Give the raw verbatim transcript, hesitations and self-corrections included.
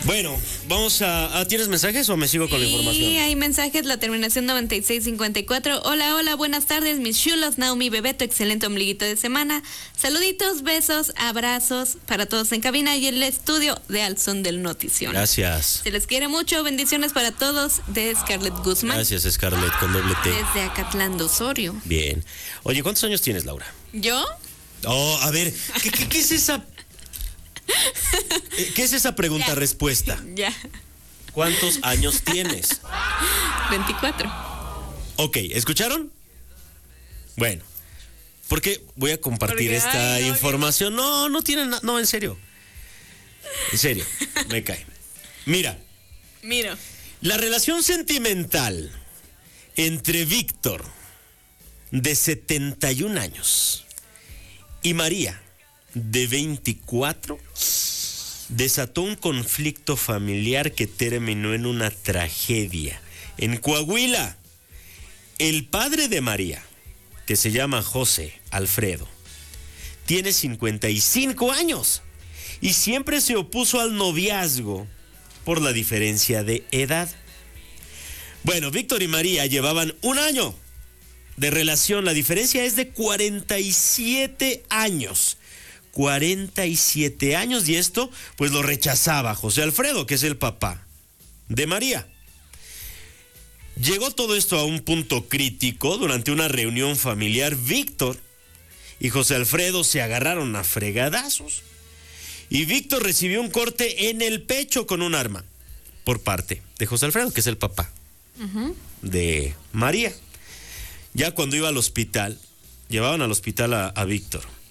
Bueno, vamos a, a... ¿Tienes mensajes o me sigo con la información? Sí, hay mensajes, la terminación noventa y seis cincuenta y cuatro. Hola, hola, buenas tardes, mis chulos, Naomi, Bebeto, excelente ombliguito de semana. Saluditos, besos, abrazos para todos en cabina y el estudio de Al Son del Notición. Gracias. Se les quiere mucho, bendiciones para todos de Scarlett Guzmán. Gracias, Scarlett, con doble T. Desde Acatlán de Osorio. Bien. Oye, ¿cuántos años tienes, Laura? ¿Yo? Oh, a ver, ¿qué, qué, qué es esa... ¿Qué es esa pregunta-respuesta? Ya. ¿Cuántos años tienes? veinticuatro. Ok, ¿escucharon? Bueno, porque voy a compartir Porque, esta ay, no, información. No, no tiene nada. No, en serio. En serio, me cae. Mira. Miro. La relación sentimental entre Víctor, de setenta y un años, y María, de veinticuatro, desató un conflicto familiar que terminó en una tragedia. En Coahuila, el padre de María, que se llama José Alfredo, tiene cincuenta y cinco años y siempre se opuso al noviazgo por la diferencia de edad. Bueno, Víctor y María llevaban un año de relación, la diferencia es de cuarenta y siete años. cuarenta y siete años, y esto pues lo rechazaba José Alfredo, que es el papá de María. Llegó todo esto a un punto crítico durante una reunión familiar. Víctor y José Alfredo se agarraron a fregadazos y Víctor recibió un corte en el pecho con un arma por parte de José Alfredo, que es el papá uh-huh. de María. Ya cuando iba al hospital, llevaban al hospital a, a Víctor.